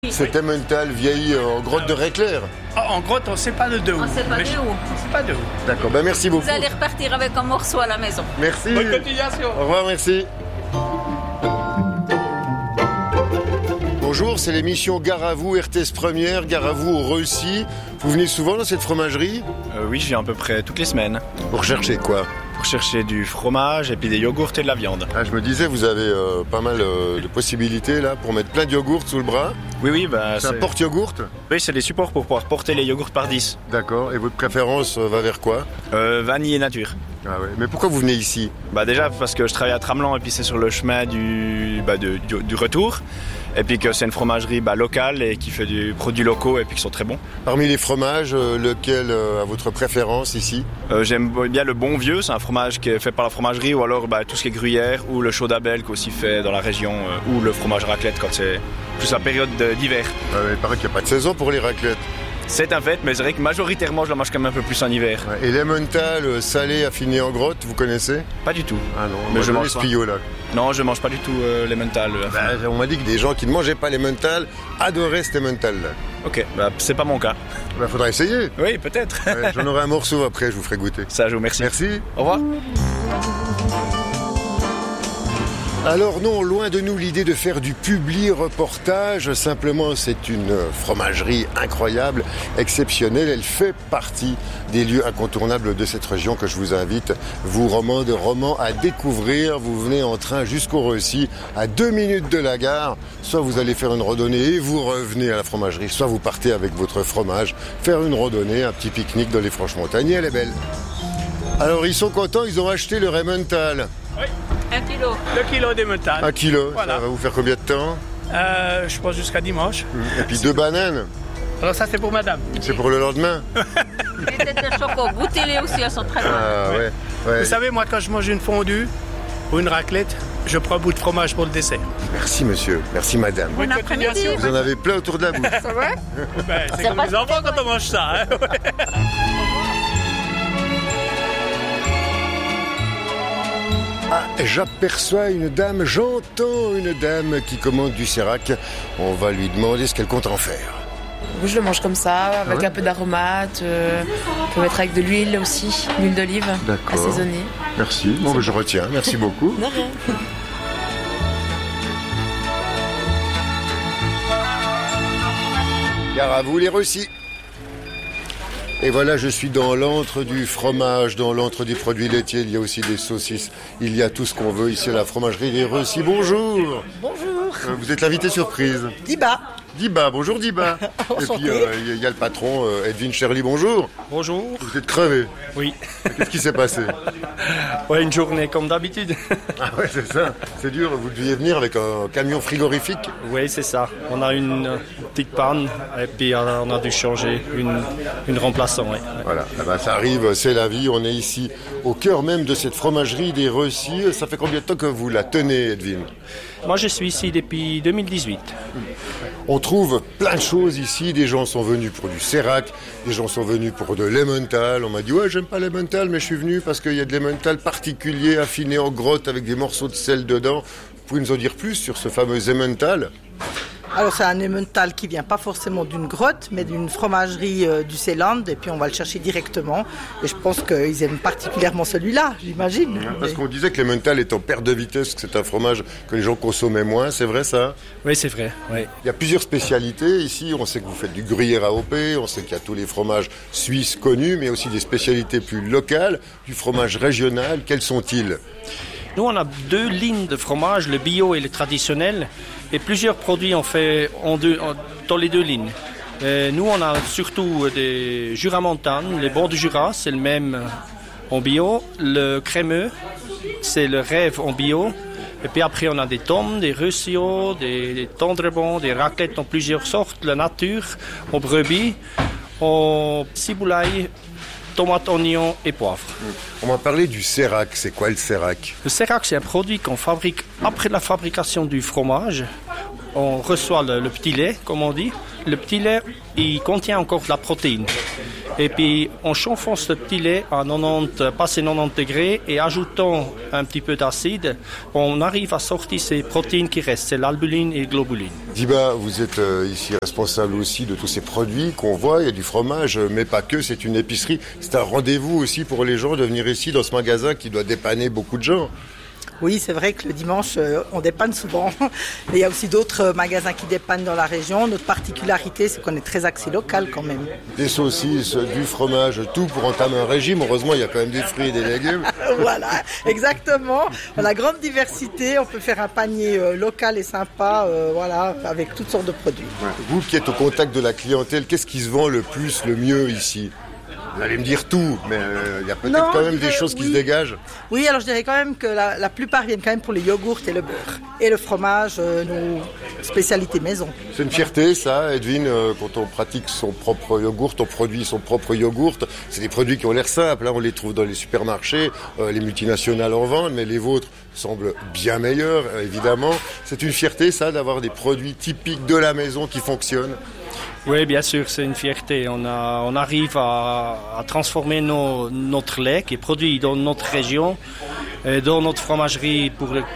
Cet Emmental vieilli en grotte de Réclair. En grotte, on ne sait pas de où. On ne sait pas de où. On ne sait pas de où. D'accord, merci beaucoup. Vous allez repartir avec un morceau à la maison. Merci. Bonne continuation. Au revoir, merci. Bonjour, c'est l'émission Gare à vous, RTS Première, Gare à vous au Reussy. Vous venez souvent dans cette fromagerie ? Oui, je viens à peu près toutes les semaines. Vous recherchez quoi ? Pour chercher du fromage et puis des yogourts et de la viande. Ah, je me disais, vous avez pas mal de possibilités là pour mettre plein de yogourts sous le bras. Oui, c'est un porte-yogourt ? Oui, c'est des supports pour pouvoir porter les yogourts par 10. D'accord, et votre préférence va vers quoi ? Vanille et nature. Ah ouais. Mais pourquoi vous venez ici ? Déjà parce que je travaille à Tramelan et puis c'est sur le chemin du retour. Et puis que c'est une fromagerie locale et qui fait des produits locaux et puis qui sont très bons. Parmi les fromages, lequel a votre préférence ici ? J'aime bien le Bon Vieux, c'est un fromage qui est fait par la fromagerie, ou alors tout ce qui est gruyère, ou le chaud d'Abel qui est aussi fait dans la région, ou le fromage raclette quand c'est plus la période d'hiver. Il paraît qu'il n'y a pas de saison pour les raclettes. C'est un fait, mais c'est vrai que majoritairement je la mange quand même un peu plus en hiver. Ouais, et l'Emmental salé affiné en grotte, vous connaissez ? Pas du tout. Ah non, mais je mange Spillot là. Non, je mange pas du tout l'Emmental. On m'a dit que des gens qui ne mangeaient pas l'Emmental adoraient cet Emmental là. Ok, c'est pas mon cas. Faudra essayer. Oui, peut-être. J'en aurai un morceau après, je vous ferai goûter. Ça, je vous remercie. Merci. Au revoir. Alors non, loin de nous l'idée de faire du publi-reportage, simplement c'est une fromagerie incroyable, exceptionnelle, elle fait partie des lieux incontournables de cette région que je vous invite, vous romans à découvrir. Vous venez en train jusqu'au Reussy, à 2 minutes de la gare, soit vous allez faire une randonnée et vous revenez à la fromagerie, soit vous partez avec votre fromage, faire une randonnée, un petit pique-nique dans les Franches-Montagnes, elle est belle. Alors ils sont contents, ils ont acheté le Emmental. Oui. 1 kilo. Le kilo d'Emmental. 1 kilo, voilà. Ça va vous faire combien de temps ? Je pense jusqu'à dimanche. Et puis 2 bananes. Alors ça c'est pour madame. C'est pour le lendemain. Les têtes de choco, goûtez-les aussi, elles sont très bonnes. Ah ouais. Vous savez, moi quand je mange une fondue ou une raclette, je prends un bout de fromage pour le dessert. Merci monsieur, merci madame. Bon après-midi. Vous en avez plein autour de la bouche. Ça va ? C'est comme les enfants quand on mange ça. Ah, j'aperçois une dame, j'entends une dame qui commande du sérac. On va lui demander ce qu'elle compte en faire. Je le mange comme ça, avec un peu d'aromates. On peut mettre avec de l'huile aussi, l'huile d'olive, assaisonnée. Merci, je retiens, merci beaucoup. De rien. Gare à vous les Reussy. Et voilà, je suis dans l'antre du fromage, dans l'antre des produits laitiers. Il y a aussi des saucisses. Il y a tout ce qu'on veut ici à la fromagerie des Reussy. Bonjour. Bonjour. Vous êtes l'invité surprise. Diba, bonjour Diba. Et puis il y a le patron Edwin Shirley, bonjour. Bonjour. Vous êtes crevé. Oui. Qu'est-ce qui s'est passé ? Une journée comme d'habitude. Ah ouais, c'est ça. C'est dur, vous deviez venir avec un camion frigorifique. Oui, c'est ça. On a une petite panne et puis on a dû changer une remplaçante. Ouais. Voilà, ça arrive, c'est la vie. On est ici au cœur même de cette fromagerie des Reussy. Ça fait combien de temps que vous la tenez, Edwin ? Moi, je suis ici depuis 2018. On trouve plein de choses ici. Des gens sont venus pour du sérac, des gens sont venus pour de l'Emmental. On m'a dit, ouais, j'aime pas l'Emmental, mais je suis venu parce qu'il y a de l'Emmental particulier, affiné en grotte avec des morceaux de sel dedans. Vous pouvez nous en dire plus sur ce fameux Emmental ? Alors c'est un Emmental qui vient pas forcément d'une grotte, mais d'une fromagerie du Ceyland, et puis on va le chercher directement. Et je pense qu'ils aiment particulièrement celui-là, j'imagine. Parce qu'on disait que l'Emmental est en perte de vitesse, que c'est un fromage que les gens consommaient moins, c'est vrai ça ? Oui, c'est vrai. Oui. Il y a plusieurs spécialités ici. On sait que vous faites du gruyère AOP, on sait qu'il y a tous les fromages suisses connus, mais aussi des spécialités plus locales, du fromage régional. Quels sont-ils ? Nous, on a 2 lignes de fromage, le bio et le traditionnel, et plusieurs produits on fait dans les 2 lignes. Nous, on a surtout des Jura Montagne, les bons du Jura, c'est le même en bio. Le crémeux, c'est le rêve en bio. Et puis après, on a des tomes, des Reussio, des tendrebons, des raclettes en plusieurs sortes, la nature, en brebis, en ciboulaille, tomates, oignons et poivre. On m'a parlé du sérac. C'est quoi le sérac ? Le sérac, c'est un produit qu'on fabrique après la fabrication du fromage. on reçoit le petit lait, comme on dit. Le petit lait, il contient encore de la protéine. Et puis, en chauffant ce petit lait à passé 90 degrés et ajoutant un petit peu d'acide, on arrive à sortir ces protéines qui restent, c'est l'albuline et le globuline. Diba, vous êtes ici responsable aussi de tous ces produits qu'on voit. Il y a du fromage, mais pas que, c'est une épicerie. C'est un rendez-vous aussi pour les gens de venir ici dans ce magasin qui doit dépanner beaucoup de gens. Oui, c'est vrai que le dimanche, on dépanne souvent. Mais il y a aussi d'autres magasins qui dépannent dans la région. Notre particularité, c'est qu'on est très axé local quand même. Des saucisses, du fromage, tout pour entamer un régime. Heureusement, il y a quand même des fruits et des légumes. Voilà, exactement. On a grande diversité. On peut faire un panier local et sympa, voilà, avec toutes sortes de produits. Vous qui êtes au contact de la clientèle, qu'est-ce qui se vend le plus, le mieux ici ? Vous allez me dire tout, mais il y a peut-être quand même des choses qui se dégagent. Oui, alors je dirais quand même que la plupart viennent quand même pour les yogourts et le beurre. Et le fromage, nos spécialités maison. C'est une fierté ça, Edwin, quand on pratique son propre yogourt, on produit son propre yogourt. C'est des produits qui ont l'air simples, hein, on les trouve dans les supermarchés, les multinationales en vendent, mais les vôtres semblent bien meilleurs, évidemment. C'est une fierté ça, d'avoir des produits typiques de la maison qui fonctionnent. Oui, bien sûr, c'est une fierté. On arrive à transformer notre lait qui est produit dans notre région, dans notre fromagerie,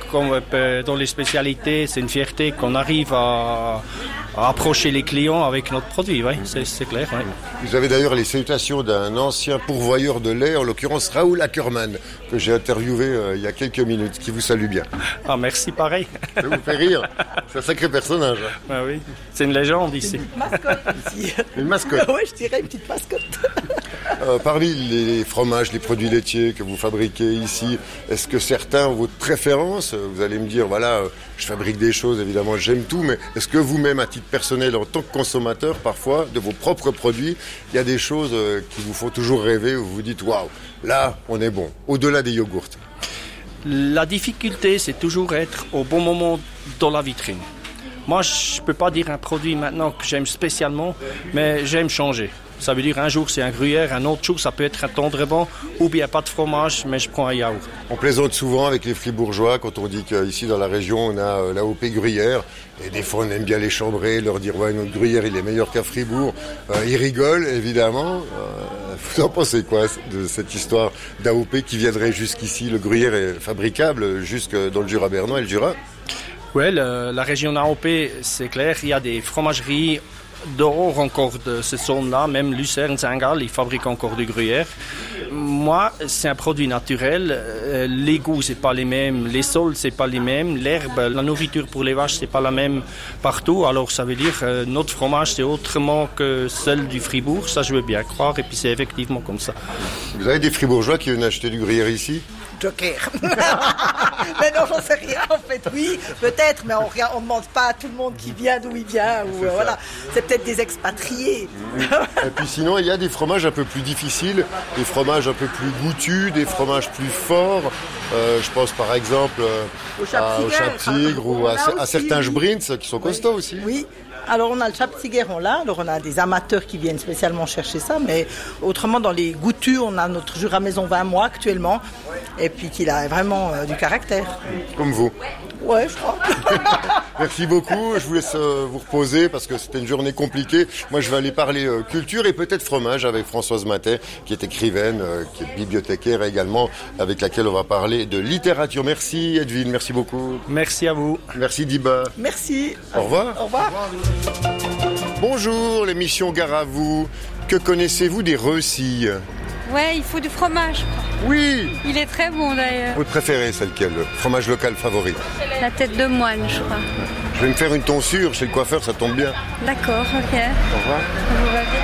dans les spécialités. C'est une fierté qu'on arrive à approcher les clients avec notre produit, oui, c'est clair. Oui. Vous avez d'ailleurs les salutations d'un ancien pourvoyeur de lait, en l'occurrence Raoul Ackerman, que j'ai interviewé il y a quelques minutes, qui vous salue bien. Ah, merci, pareil. Ça vous fait rire. C'est un sacré personnage. Ah oui, c'est une légende ici. Une mascotte ici. Une mascotte. Oui, je dirais une petite mascotte. Parmi les fromages, les produits laitiers que vous fabriquez ici, est-ce que certains ont votre préférence ? Vous allez me dire, voilà, je fabrique des choses, évidemment, j'aime tout, mais est-ce que vous-même, à titre personnel, en tant que consommateur, parfois, de vos propres produits, il y a des choses qui vous font toujours rêver, où vous vous dites, waouh, là, on est bon, au-delà des yogourts ? La difficulté, c'est toujours être au bon moment dans la vitrine. Moi, je ne peux pas dire un produit maintenant que j'aime spécialement, mais j'aime changer. Ça veut dire un jour c'est un gruyère, un autre jour ça peut être un tendrement ou bien pas de fromage, mais je prends un yaourt. On plaisante souvent avec les fribourgeois quand on dit qu'ici dans la région on a l'AOP gruyère et des fois on aime bien les chambrer, leur dire ouais notre gruyère il est meilleur qu'à Fribourg. Ils rigolent évidemment. Vous en pensez quoi de cette histoire d'AOP qui viendrait jusqu'ici? Le gruyère est fabricable jusque dans le Jura bernois et le Jura? Oui, la région AOP c'est clair, il y a des fromageries dehors encore de cette zone-là, même Lucerne, Saint-Gall, ils fabriquent encore du gruyère. Moi, c'est un produit naturel. Les goûts, c'est pas les mêmes. Les sols, c'est pas les mêmes. L'herbe, la nourriture pour les vaches, c'est pas la même partout. Alors, ça veut dire notre fromage, c'est autrement que celle du Fribourg. Ça, je veux bien croire. Et puis, c'est effectivement comme ça. Vous avez des Fribourgeois qui viennent acheter du gruyère ici? Joker. Mais non, j'en sais rien en fait. Oui, peut-être, mais on ne demande pas à tout le monde qui vient d'où il vient. Ou, voilà. C'est peut-être des expatriés. Et puis sinon, il y a des fromages un peu plus difficiles, des fromages un peu plus goûtus, des fromages plus forts. Je pense par exemple au Chaptigre ou à certains Sbrins qui sont costauds aussi. Oui. Alors on a le Chaptigre, alors on a des amateurs qui viennent spécialement chercher ça, mais autrement dans les goûtus, on a notre Jura Maison 20 mois actuellement, et puis qu'il a vraiment du caractère. Comme vous. Ouais, je crois. Merci beaucoup, je vous laisse vous reposer parce que c'était une journée compliquée. Moi je vais aller parler culture et peut-être fromage avec Françoise Matet, qui est écrivaine, qui est bibliothécaire également, avec laquelle on va parler de littérature. Merci Edwin, merci beaucoup. Merci à vous. Merci Diba. Merci. Au revoir. Au revoir. Bonjour, l'émission Gare à vous. Que connaissez-vous des reusilles? Ouais, il faut du fromage. Oui. Il est très bon d'ailleurs. Votre préféré, c'est lequel? Le fromage local favori? La tête de moine, je crois. Je vais me faire une tonsure chez le coiffeur, ça tombe bien. D'accord, ok. Au revoir. Ça vous va bien?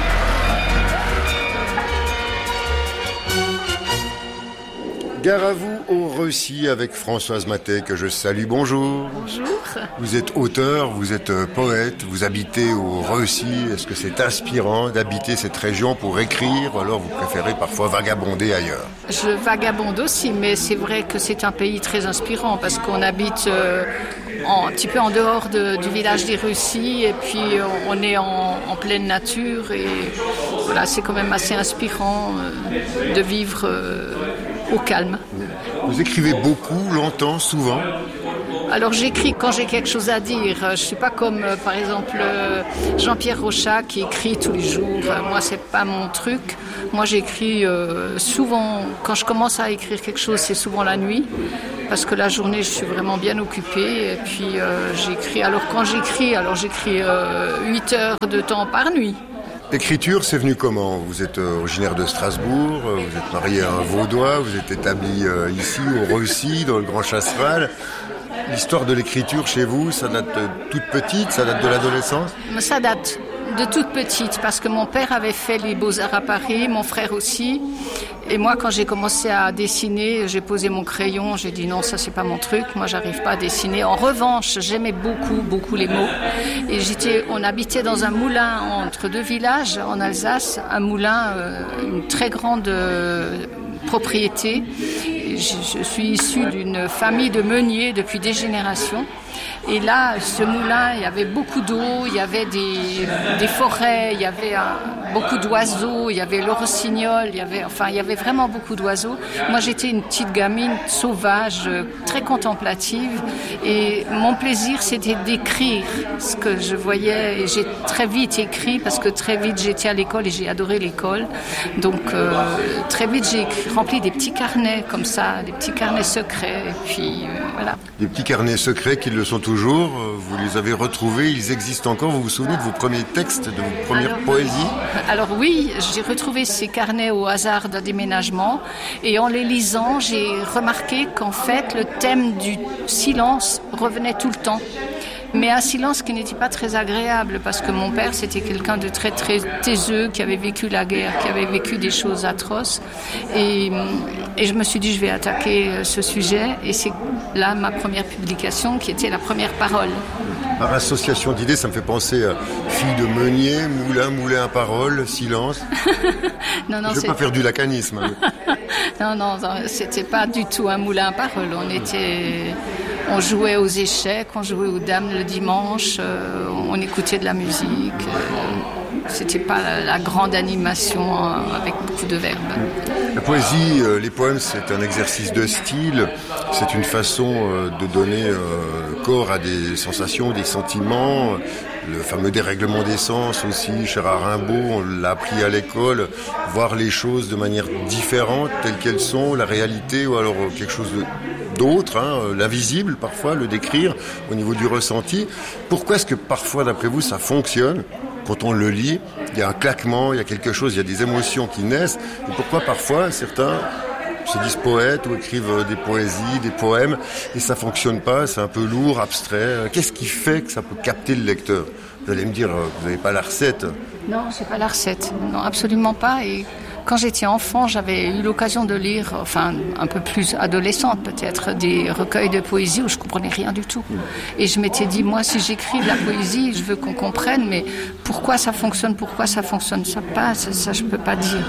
Gare à vous au Reussy avec Françoise Matet, que je salue. Bonjour. Bonjour. Vous êtes auteur, vous êtes poète, vous habitez au Reussy. Est-ce que c'est inspirant d'habiter cette région pour écrire, ou alors vous préférez parfois vagabonder ailleurs? Je vagabonde aussi, mais c'est vrai que c'est un pays très inspirant parce qu'on habite un petit peu en dehors du village des Reussy et puis on est en pleine nature et voilà, c'est quand même assez inspirant de vivre au calme. Vous écrivez beaucoup, longtemps, souvent? Alors j'écris quand j'ai quelque chose à dire. Je suis pas comme par exemple Jean-Pierre Rochat qui écrit tous les jours. Moi c'est pas mon truc. Moi j'écris souvent. Quand je commence à écrire quelque chose, c'est souvent la nuit parce que la journée je suis vraiment bien occupée. Et puis j'écris. Alors quand j'écris, 8 heures de temps par nuit. L'écriture, c'est venu comment? Vous êtes originaire de Strasbourg, vous êtes marié à un Vaudois, vous êtes établi ici, au Reussy, dans le Grand Chasseral. L'histoire de l'écriture chez vous, ça date toute petite, ça date de l'adolescence? Ça date de toute petite, parce que mon père avait fait les Beaux-Arts à Paris, mon frère aussi. Et moi, quand j'ai commencé à dessiner, j'ai posé mon crayon, j'ai dit non, ça c'est pas mon truc, moi j'arrive pas à dessiner. En revanche, j'aimais beaucoup les mots. Et on habitait dans un moulin entre deux villages en Alsace, un moulin, une très grande propriété. Je suis issue d'une famille de meuniers depuis des générations. Et là, ce moulin, il y avait beaucoup d'eau, il y avait des forêts, il y avait beaucoup d'oiseaux, il y avait le rossignol, il y avait vraiment beaucoup d'oiseaux. Moi, j'étais une petite gamine sauvage, très contemplative. Et mon plaisir, c'était d'écrire ce que je voyais. Et j'ai très vite écrit, parce que très vite, j'étais à l'école et j'ai adoré l'école. Donc, très vite, j'ai rempli des petits carnets comme ça, des petits carnets secrets. Et puis, voilà. Des petits carnets secrets qui le sont toujours. Vous les avez retrouvés, ils existent encore. Vous vous souvenez de vos premiers textes, de vos premières poésies? Alors oui, j'ai retrouvé ces carnets au hasard d'un déménagement. Et en les lisant, j'ai remarqué qu'en fait, le thème du silence revenait tout le temps. Mais un silence qui n'était pas très agréable, parce que mon père, c'était quelqu'un de très, très taiseux, qui avait vécu la guerre, qui avait vécu des choses atroces. Et je me suis dit, je vais attaquer ce sujet. Et c'est là ma première publication, qui était la première parole. Par association d'idées, ça me fait penser à fille de meunier, moulin à parole, silence. Non, je n'ai pas faire du lacanisme. Non, c'était pas du tout un moulin à parole. On jouait aux échecs, on jouait aux dames le dimanche, on écoutait de la musique. C'était pas la grande animation avec beaucoup de verbes. La poésie, les poèmes, c'est un exercice de style. C'est une façon de donner corps à des sensations, des sentiments. Le fameux dérèglement des sens aussi, cher à Rimbaud, on l'a appris à l'école. Voir les choses de manière différente, telles qu'elles sont, la réalité ou alors quelque chose d'autre, l'invisible parfois, le décrire au niveau du ressenti. Pourquoi est-ce que parfois, d'après vous, ça fonctionne? Quand on le lit, il y a un claquement, il y a quelque chose, il y a des émotions qui naissent. Et pourquoi parfois certains se disent poètes ou écrivent des poésies, des poèmes, et ça fonctionne pas, c'est un peu lourd, abstrait. Qu'est-ce qui fait que ça peut capter le lecteur? Vous allez me dire, vous n'avez pas la recette. Non, c'est pas la recette. Non, absolument pas. Et quand j'étais enfant, j'avais eu l'occasion de lire, un peu plus adolescente peut-être, des recueils de poésie où je comprenais rien du tout. Et je m'étais dit, moi, si j'écris de la poésie, je veux qu'on comprenne, mais pourquoi ça fonctionne pas, ça je peux pas dire.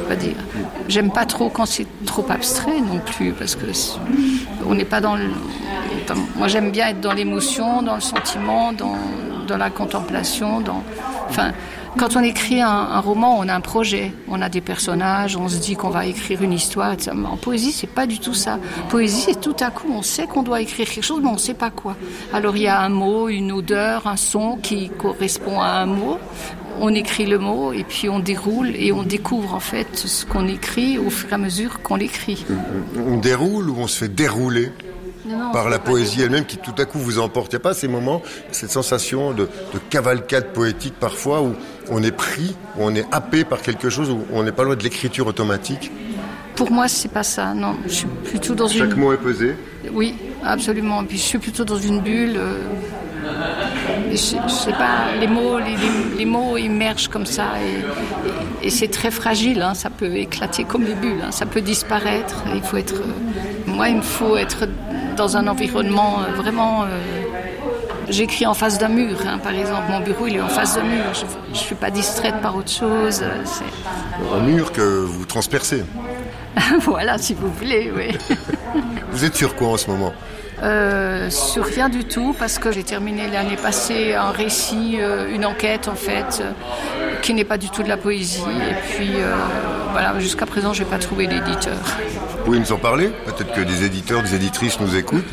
J'aime pas trop quand c'est trop abstrait non plus, parce que on n'est pas dans le... Moi, j'aime bien être dans l'émotion, dans le sentiment, dans la contemplation, quand on écrit un roman, on a un projet, on a des personnages, on se dit qu'on va écrire une histoire. Etc. En poésie, c'est pas du tout ça. Poésie, c'est tout à coup, on sait qu'on doit écrire quelque chose, mais on sait pas quoi. Alors il y a un mot, une odeur, un son qui correspond à un mot. On écrit le mot et puis on déroule et on découvre en fait ce qu'on écrit au fur et à mesure qu'on l'écrit. On déroule ou on se fait dérouler? Non, par la poésie elle-même qui tout à coup vous emporte. Il n'y a pas ces moments, cette sensation de cavalcade poétique parfois où on est pris, où on est happé par quelque chose, où on n'est pas loin de l'écriture automatique? Pour moi, c'est pas ça. Non, je suis plutôt dans Chaque mot est pesé? Oui, absolument. Puis je suis plutôt dans une bulle. Je sais pas, les mots émergent comme ça et c'est très fragile. Ça peut éclater comme les bulles. Ça peut disparaître. Il faut être. Moi, il me faut être dans un environnement vraiment... J'écris en face d'un mur, par exemple. Mon bureau, il est en face d'un mur. Je ne suis pas distraite par autre chose. Un mur que vous transpercez. Voilà, si vous voulez, oui. Vous êtes sur quoi en ce moment? Sur rien du tout, parce que j'ai terminé l'année passée un récit, une enquête en fait, qui n'est pas du tout de la poésie. Et puis voilà, jusqu'à présent, je n'ai pas trouvé d'éditeur. Vous pouvez nous en parler? Peut-être que des éditeurs, des éditrices nous écoutent.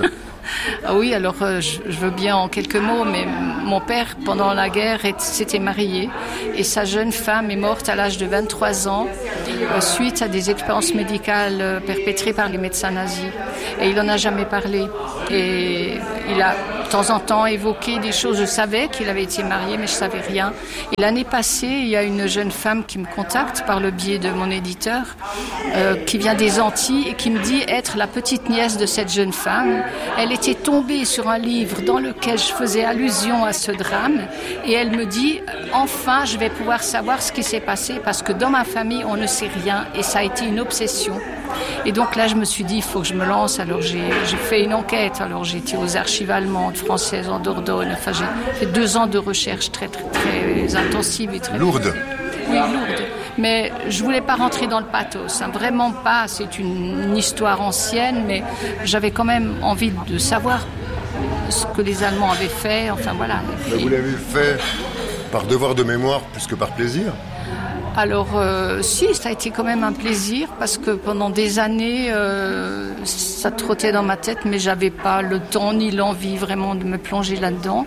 Ah oui, alors je veux bien en quelques mots, mais mon père, pendant la guerre, s'était marié et sa jeune femme est morte à l'âge de 23 ans suite à des expériences médicales perpétrées par les médecins nazis. Et il n'en a jamais parlé. Et il a de temps en temps évoqué des choses. Je savais qu'il avait été marié, mais je ne savais rien. Et l'année passée, il y a une jeune femme qui me contacte par le biais de mon éditeur, qui vient des Antilles et qui me dit être la petite nièce de cette jeune femme. Elle était tombée sur un livre dans lequel je faisais allusion à ce drame et elle me dit « Enfin, je vais pouvoir savoir ce qui s'est passé parce que dans ma famille, on ne sait rien et ça a été une obsession. » Et donc là, je me suis dit, il faut que je me lance. Alors j'ai fait une enquête. Alors j'ai été aux archives allemandes, françaises, en Dordogne. Enfin, j'ai fait 2 ans de recherche très, très, très intensive et très lourde. Oui, lourde. Mais je voulais pas rentrer dans le pathos, hein, vraiment pas. C'est une histoire ancienne, mais j'avais quand même envie de savoir ce que les Allemands avaient fait. Enfin voilà. Mais vous l'avez fait par devoir de mémoire plus que par plaisir? Alors, si, ça a été quand même un plaisir parce que pendant des années, ça trottait dans ma tête, mais j'avais pas le temps ni l'envie vraiment de me plonger là-dedans.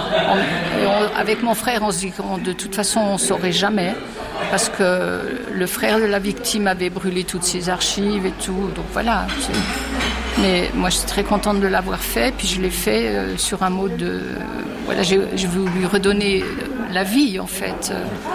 Avec mon frère, on se dit que de toute façon, on saurait jamais parce que le frère de la victime avait brûlé toutes ses archives et tout. Donc voilà. Mais moi, je suis très contente de l'avoir fait. Puis je l'ai fait sur un mot de... Voilà, j'ai voulu lui redonner la vie, en fait.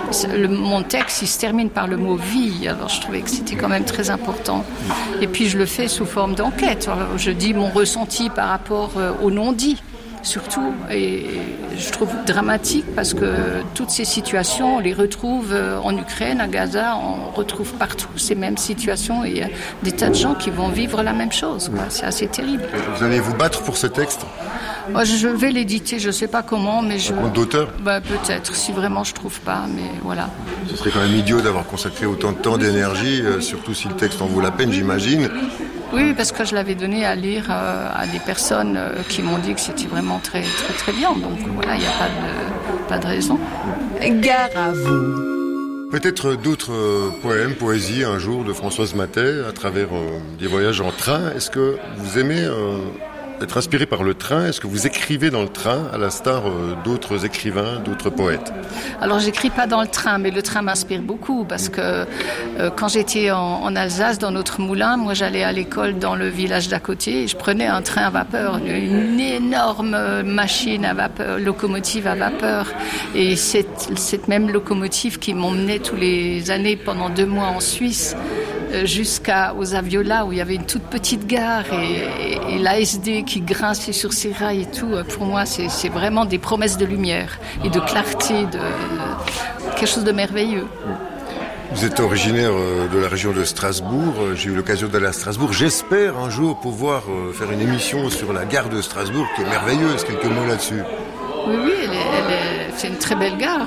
Mon texte, il se termine par le mot « vie ». Alors, je trouvais que c'était quand même très important. Et puis, je le fais sous forme d'enquête. Alors, je dis mon ressenti par rapport au non-dit, surtout. Et je trouve dramatique parce que toutes ces situations, on les retrouve en Ukraine, à Gaza, on retrouve partout ces mêmes situations. Et il y a des tas de gens qui vont vivre la même chose, quoi. C'est assez terrible. Vous allez vous battre pour ce texte ? Je vais l'éditer, je ne sais pas comment, mais je... Compte d'auteur ? Peut-être, si vraiment je ne trouve pas, mais voilà. Ce serait quand même idiot d'avoir consacré autant de temps, d'énergie, surtout si le texte en vaut la peine, j'imagine. Oui, parce que je l'avais donné à lire à des personnes qui m'ont dit que c'était vraiment très, très, très bien. Donc voilà, il n'y a pas de raison. Gare à vous. Peut-être d'autres poèmes, poésies, un jour, de Françoise Mathey, à travers des voyages en train. Est-ce que vous aimez... être inspiré par le train, est-ce que vous écrivez dans le train à l'instar d'autres écrivains, d'autres poètes ? Alors j'écris pas dans le train, mais le train m'inspire beaucoup parce que quand j'étais en Alsace, dans notre moulin, moi j'allais à l'école dans le village d'à côté et je prenais un train à vapeur, une énorme machine à vapeur, locomotive à vapeur. Et cette même locomotive qui m'emmenait tous les années pendant 2 mois en Suisse, jusqu'aux Aviola où il y avait une toute petite gare et l'ASD qui grinçait sur ses rails et tout. Pour moi, c'est vraiment des promesses de lumière et de clarté, de quelque chose de merveilleux. Vous êtes originaire de la région de Strasbourg. J'ai eu l'occasion d'aller à Strasbourg. J'espère un jour pouvoir faire une émission sur la gare de Strasbourg qui est merveilleuse. Quelques mots là-dessus. Oui, c'est une très belle gare.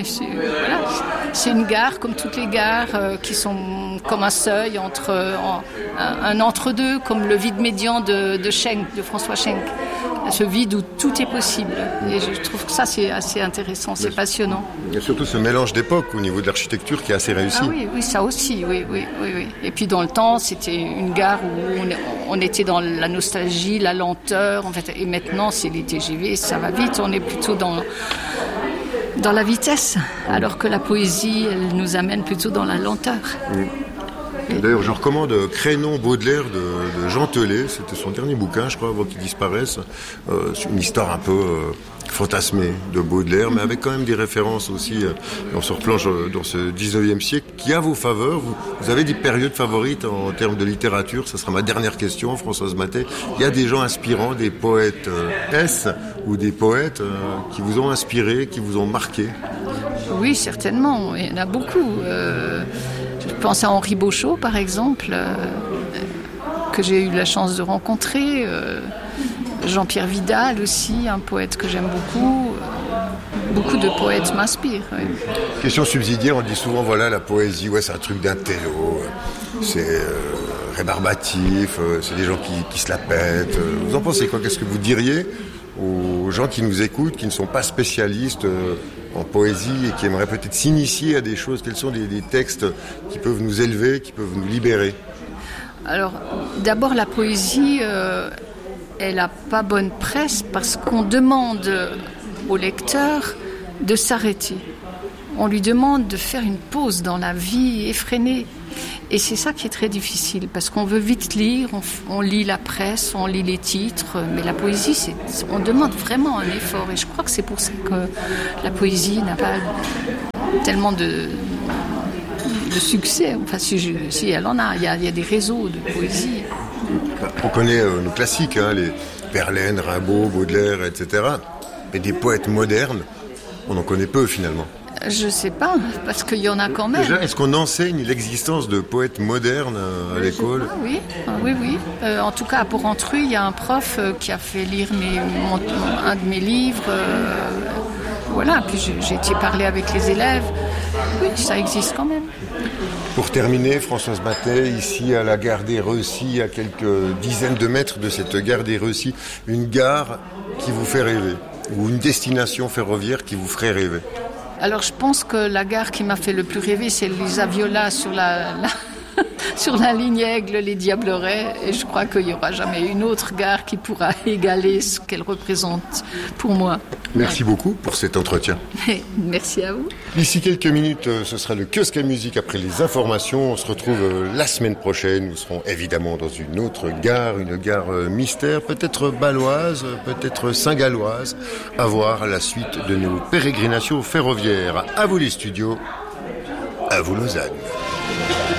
C'est une gare comme toutes les gares qui sont comme un seuil entre un entre-deux, comme le vide médian de Schenk, de François Schenk. Ce vide où tout est possible. Et je trouve que ça, c'est assez intéressant, c'est passionnant. Il y a surtout ce mélange d'époque au niveau de l'architecture qui est assez réussi. Ah oui, ça aussi, oui. Et puis dans le temps, c'était une gare où on était dans la nostalgie, la lenteur, en fait. Et maintenant, c'est les TGV, ça va vite, on est plutôt dans la vitesse, alors que la poésie, elle nous amène plutôt dans la lenteur. D'ailleurs, je recommande Crénon Baudelaire de Jean Telet. C'était son dernier bouquin, je crois, avant qu'il disparaisse. C'est une histoire un peu fantasmée de Baudelaire, mais avec quand même des références aussi. On se replonge dans ce 19e siècle qui a vos faveurs. Vous avez des périodes favorites en termes de littérature. Ça sera ma dernière question, Françoise Mathey. Il y a des gens inspirants, des poètes ou des poètes qui vous ont inspiré, qui vous ont marqué? Oui, certainement. Il y en a beaucoup. Je pense à Henri Beauchot, par exemple, que j'ai eu la chance de rencontrer. Jean-Pierre Vidal aussi, un poète que j'aime beaucoup. Beaucoup de poètes m'inspirent. Oui. Question subsidiaire, on dit souvent, voilà, la poésie, c'est un truc d'intello, c'est rébarbatif, c'est des gens qui se la pètent. Vous en pensez quoi? Qu'est-ce que vous diriez aux gens qui nous écoutent, qui ne sont pas spécialistes en poésie et qui aimeraient peut-être s'initier à des choses? Quels sont des textes qui peuvent nous élever, qui peuvent nous libérer? Alors, d'abord, la poésie, elle n'a pas bonne presse parce qu'on demande au lecteur de s'arrêter. On lui demande de faire une pause dans la vie effrénée. Et c'est ça qui est très difficile, parce qu'on veut vite lire, on lit la presse, on lit les titres, mais la poésie, on demande vraiment un effort. Et je crois que c'est pour ça que la poésie n'a pas tellement de succès. Enfin, si elle en a, il y a des réseaux de poésie. On connaît nos classiques, les Verlaine, Rimbaud, Baudelaire, etc. Mais des poètes modernes, on en connaît peu finalement. Je sais pas, parce qu'il y en a quand même. Déjà, est-ce qu'on enseigne l'existence de poètes modernes à l'école ? Oui. En tout cas, à Porrentruy, il y a un prof qui a fait lire un de mes livres. Voilà, puis j'ai été parler avec les élèves. Oui, ça existe quand même. Pour terminer, Françoise Mathey, ici à la gare des Reussy, à quelques dizaines de mètres de cette gare des Reussy, une gare qui vous fait rêver, ou une destination ferroviaire qui vous ferait rêver. Alors je pense que la gare qui m'a fait le plus rêver, c'est Lisa Viola sur sur la ligne Aigle, les Diablerets. Et je crois qu'il n'y aura jamais une autre gare qui pourra égaler ce qu'elle représente pour moi. Merci beaucoup pour cet entretien. Merci à vous. D'ici quelques minutes, ce sera le kiosque à musique après les informations. On se retrouve la semaine prochaine. Nous serons évidemment dans une autre gare, une gare mystère, peut-être baloise, peut-être saint-galloise. À voir la suite de nos pérégrinations ferroviaires. À vous les studios, à vous Lausanne.